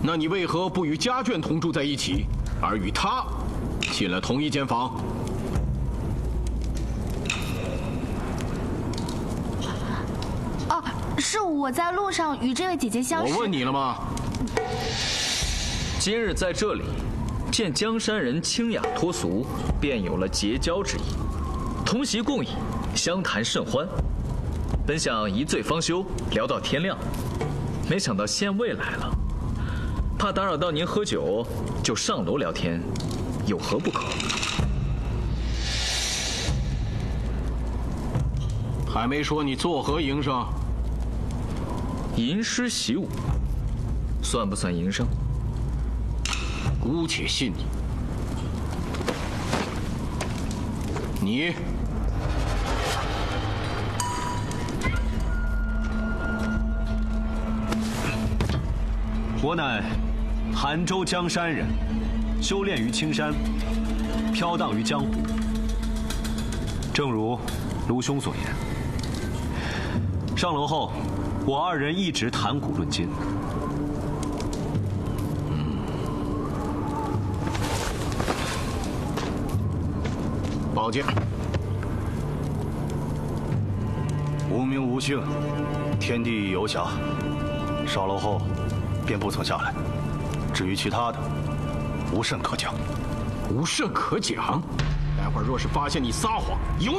那你为何不与家眷同住在一起，而与他进了同一间房？ 哦，是我在路上与这位姐姐相识。 我问你了吗？ 今日在这里见江山人清雅脱俗，便有了结交之意，同席共饮，相谈甚欢。本想一醉方休，聊到天亮，没想到县尉来了，怕打扰到您喝酒，就上楼聊天，有何不可？ 还没说你作何营生？ 吟诗习武，算不算营生？ 姑且信你。你我乃韩州江山人，修炼于青山，飘荡于江湖。正如卢兄所言，上楼后，我二人一直谈古论今。 宝剑， 无名无姓，天地游侠。上楼后，便不曾下来。至于其他的，无甚可讲。 无甚可讲。待会儿若是发现你撒谎，有